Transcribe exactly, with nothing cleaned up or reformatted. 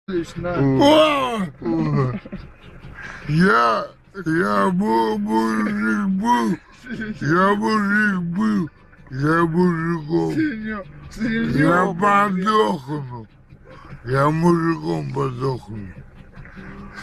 Лично. О! Я, я был мужик был, я мужик был, я мужиком, Сенё- я Сенё, блин. подохну, я мужиком подохну.